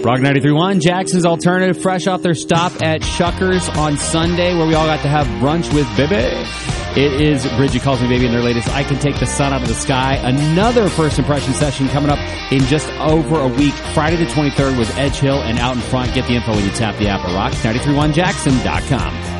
Rock 93.1, Jackson's Alternative, fresh off their stop at Shuckers on Sunday, where we all got to have brunch with Bibby. It is Bridget Calls Me Baby and their latest I Can Take the Sun Out of the Sky. Another first impression session coming up in just over a week, Friday the 23rd with Edge Hill and Out in Front. Get the info when you tap the app at rock931jackson.com.